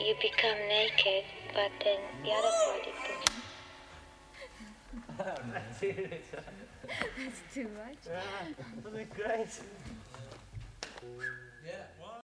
you become naked, but then the other party That's too much. Yeah, that'd be great. Yeah, one.